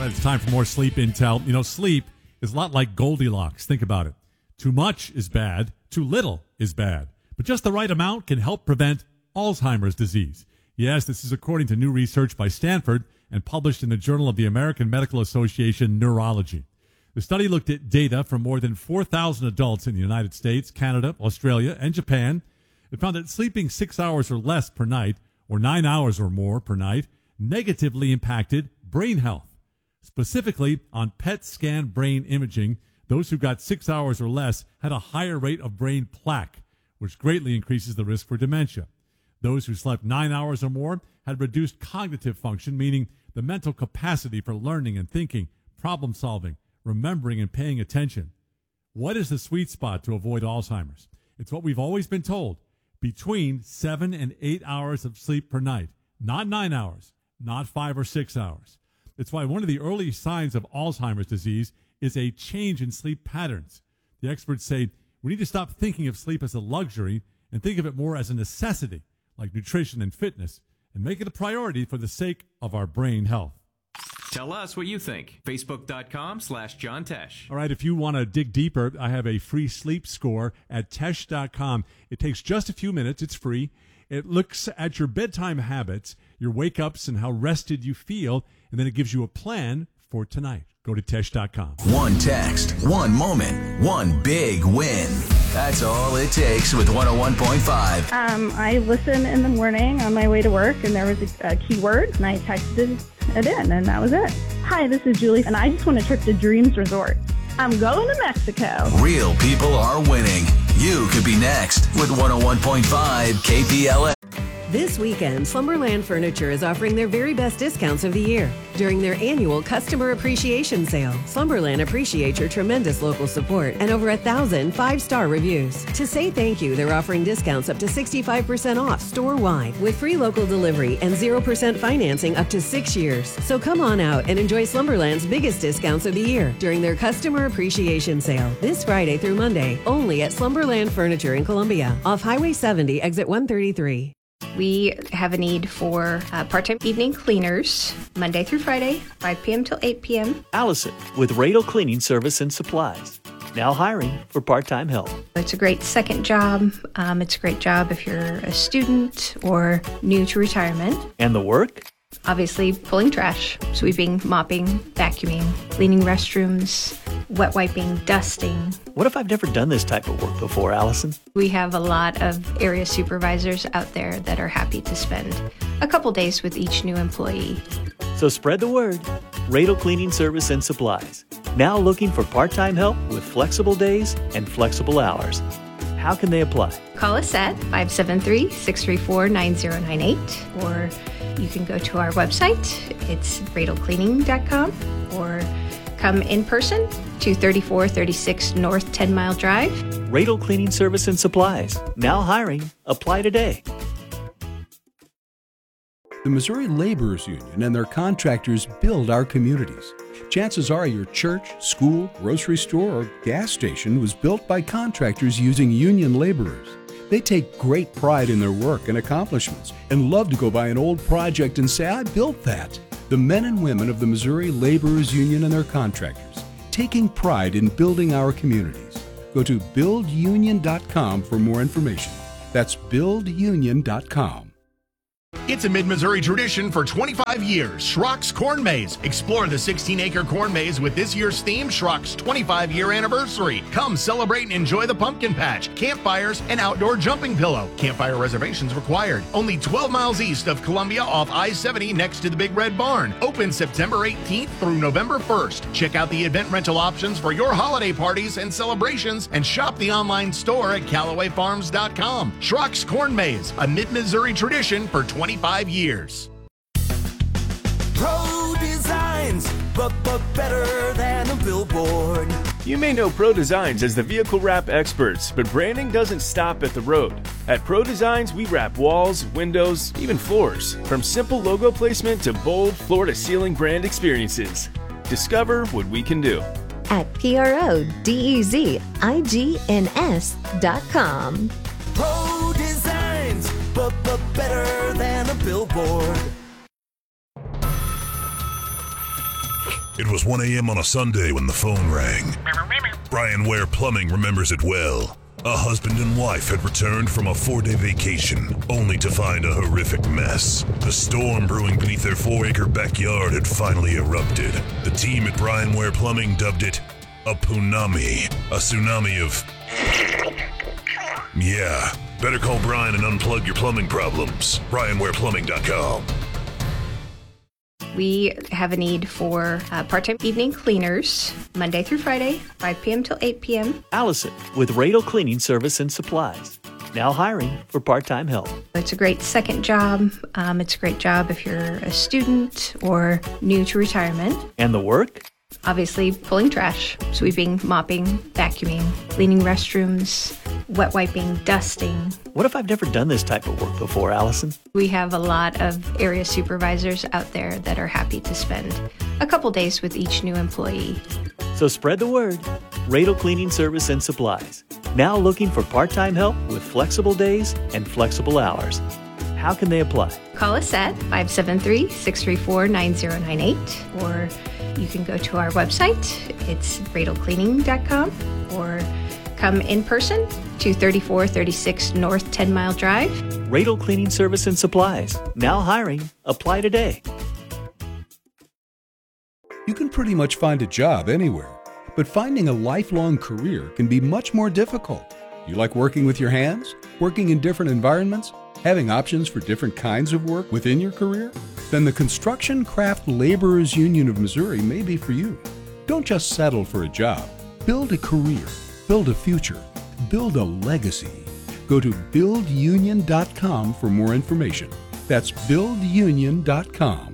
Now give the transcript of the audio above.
right, it's time for more sleep intel. You know, sleep is a lot like Goldilocks. Think about it. Too much is bad. Too little is bad. But just the right amount can help prevent Alzheimer's disease. Yes, this is according to new research by Stanford and published in the Journal of the American Medical Association Neurology. The study looked at data from more than 4,000 adults in the United States, Canada, Australia, and Japan. It found that sleeping 6 hours or less per night, or 9 hours or more per night, negatively impacted brain health. Specifically, on PET scan brain imaging, those who got 6 hours or less had a higher rate of brain plaque, which greatly increases the risk for dementia. Those who slept 9 hours or more had reduced cognitive function, meaning the mental capacity for learning and thinking, problem solving, remembering, and paying attention. What is the sweet spot to avoid Alzheimer's? It's what we've always been told, between 7 and 8 hours of sleep per night, not 9 hours, not 5 or 6 hours. It's why one of the early signs of Alzheimer's disease is a change in sleep patterns. The experts say we need to stop thinking of sleep as a luxury and think of it more as a necessity, like nutrition and fitness, and make it a priority for the sake of our brain health. Tell us what you think. Facebook.com/John Tesh. All right, if you want to dig deeper, I have a free sleep score at Tesh.com. It takes just a few minutes. It's free. It looks at your bedtime habits, your wake-ups, and how rested you feel, and then it gives you a plan for tonight. Go to Tesh.com. One text, one moment, one big win. That's all it takes with 101.5. I listen in the morning on my way to work, and there was a keyword, and I texted it in, and that was it. Hi, this is Julie, and I just want a trip to Dreams Resort. I'm going to Mexico. Real people are winning. You could be next with 101.5 KPLA. This weekend, Slumberland Furniture is offering their very best discounts of the year. During their annual Customer Appreciation Sale, Slumberland appreciates your tremendous local support and over 1,000 5-star reviews. To say thank you, they're offering discounts up to 65% off store-wide with free local delivery and 0% financing up to 6 years. So come on out and enjoy Slumberland's biggest discounts of the year during their Customer Appreciation Sale this Friday through Monday, only at Slumberland Furniture in Columbia, off Highway 70, exit 133. We have a need for part-time evening cleaners, Monday through Friday, 5 p.m. till 8 p.m. Allison with Radel Cleaning Service and Supplies. Now hiring for part-time help. It's a great second job. It's a great job if you're a student or new to retirement. And the work? Obviously, pulling trash, sweeping, mopping, vacuuming, cleaning restrooms, wet wiping, dusting. What if I've never done this type of work before, Allison? We have a lot of area supervisors out there that are happy to spend a couple days with each new employee. So spread the word. Radel Cleaning Service and Supplies. Now looking for part-time help with flexible days and flexible hours. How can they apply? Call us at 573-634-9098, or you can go to our website. It's radelcleaning.com, or come in person to 3436 North 10 Mile Drive. Radel Cleaning Service and Supplies. Now hiring. Apply today. The Missouri Laborers Union and their contractors build our communities. Chances are your church, school, grocery store, or gas station was built by contractors using union laborers. They take great pride in their work and accomplishments and love to go by an old project and say, I built that. The men and women of the Missouri Laborers Union and their contractors, taking pride in building our communities. Go to buildunion.com for more information. That's buildunion.com. It's a Mid-Missouri tradition for 25 years, Schrock's Corn Maze. Explore the 16-acre corn maze with this year's theme, Schrock's 25-year anniversary. Come celebrate and enjoy the pumpkin patch, campfires, and outdoor jumping pillow. Campfire reservations required. Only 12 miles east of Columbia off I-70 next to the Big Red Barn. Open September 18th through November 1st. Check out the event rental options for your holiday parties and celebrations and shop the online store at CallawayFarms.com. Schrock's Corn Maze, a Mid-Missouri tradition for 25 years. Pro Designs, but better than a billboard. You may know Pro Designs as the vehicle wrap experts, but branding doesn't stop at the road. At Pro Designs, we wrap walls, windows, even floors. From simple logo placement to bold floor-to-ceiling brand experiences. Discover what we can do at PRODEZIGNS.com. Pro Designs, but better than a billboard. It was 1 a.m. on a Sunday when the phone rang. Brian Ware Plumbing remembers it well. A husband and wife had returned from a 4-day vacation, only to find a horrific mess. The storm brewing beneath their 4-acre backyard had finally erupted. The team at Brian Ware Plumbing dubbed it a punami, a tsunami of... Yeah, better call Brian and unplug your plumbing problems. BrianWarePlumbing.com. We have a need for part-time evening cleaners, Monday through Friday, 5 p.m. till 8 p.m. Allison with Radel Cleaning Service and Supplies. Now hiring for part-time help. It's a great second job. It's a great job if you're a student or new to retirement. And the work? Obviously, pulling trash, sweeping, mopping, vacuuming, cleaning restrooms, wet wiping, dusting. What if I've never done this type of work before, Allison? We have a lot of area supervisors out there that are happy to spend a couple days with each new employee. So spread the word. Radel Cleaning Service and Supplies. Now looking for part-time help with flexible days and flexible hours. How can they apply? Call us at 573-634-9098, or you can go to our website. It's radelcleaning.com, or come in person to 3436 North 10 Mile Drive. Radel Cleaning Service and Supplies. Now hiring. Apply today. You can pretty much find a job anywhere, but finding a lifelong career can be much more difficult. You like working with your hands? Working in different environments? Having options for different kinds of work within your career? Then the Construction Craft Laborers Union of Missouri may be for you. Don't just settle for a job. Build a career. Build a future. Build a legacy. Go to buildunion.com for more information. That's buildunion.com.